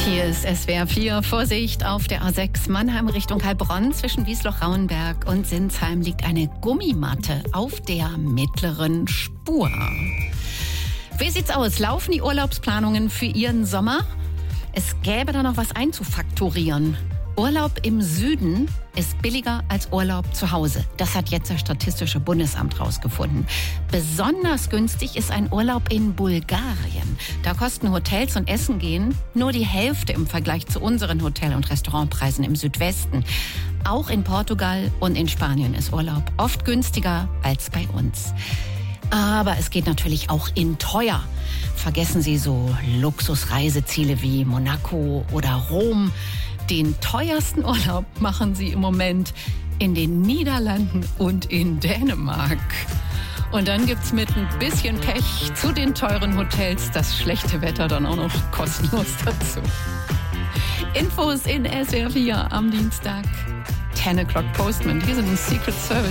Hier ist SWR 4. Vorsicht auf der A6 Mannheim Richtung Heilbronn. Zwischen Wiesloch-Rauenberg und Sinsheim liegt eine Gummimatte auf der mittleren Spur. Wie sieht's aus? Laufen die Urlaubsplanungen für Ihren Sommer? Es gäbe da noch was einzufaktorieren. Urlaub im Süden ist billiger als Urlaub zu Hause. Das hat jetzt das Statistische Bundesamt rausgefunden. Besonders günstig ist ein Urlaub in Bulgarien. Da kosten Hotels und Essen gehen nur die Hälfte im Vergleich zu unseren Hotel- und Restaurantpreisen im Südwesten. Auch in Portugal und in Spanien ist Urlaub oft günstiger als bei uns. Aber es geht natürlich auch in teuer. Vergessen Sie so Luxusreiseziele wie Monaco oder Rom. Den teuersten Urlaub machen Sie im Moment in den Niederlanden und in Dänemark. Und dann gibt's mit ein bisschen Pech zu den teuren Hotels das schlechte Wetter dann auch noch kostenlos dazu. Infos in SWR 4 am Dienstag. 10 o'clock Postman. Hier sind ein Secret Service.